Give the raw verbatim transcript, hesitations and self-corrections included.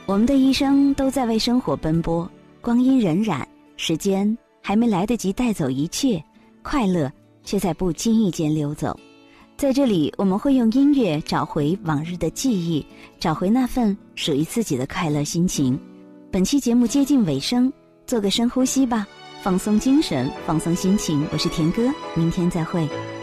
我们的一生都在为生活奔波，光阴荏苒，时间还没来得及带走一切，快乐却在不经意间溜走。在这里，我们会用音乐找回往日的记忆，找回那份属于自己的快乐心情。本期节目接近尾声，做个深呼吸吧，放松精神，放松心情。我是田哥，明天再会。